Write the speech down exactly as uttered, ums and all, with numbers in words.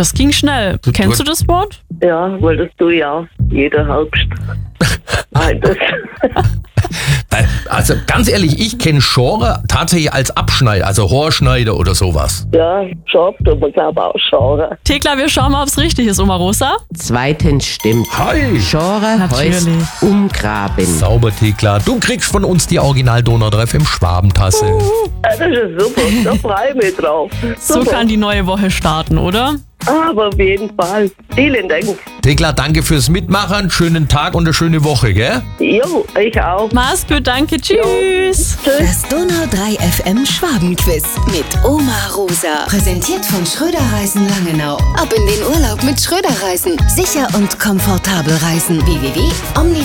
das ging schnell. Du- Kennst du- du das Wort? Ja, weil das tue ich auch. Jeder Herbst. Nein, das, Äh, Also ganz ehrlich, ich kenne Genre tatsächlich als Abschneider, also Horschneider oder sowas. ja, scharf tut man glaube auch schauen. Thekla, wir schauen mal, ob es richtig ist, Oma Rosa. Zweitens stimmt. Hi! Genre heißt Natürlich. umgraben. Sauber, Thekla. Du kriegst von uns die Original Donau drei F M Schwabentasse. Ja, das ist super, da freue ich mich drauf. So Super. kann die neue Woche starten, oder? Aber auf jeden Fall. Vielen Dank. Thekla, danke fürs Mitmachen. Schönen Tag und eine schöne Woche, gell? Jo, ich auch. Mach's gut, danke, tschüss. Tschüss. Das Donau drei F M Schwabenquiz mit Oma Rosa. Präsentiert von Schröder Reisen Langenau. Ab in den Urlaub mit Schröder Reisen. Sicher und komfortabel reisen. w w w punkt omni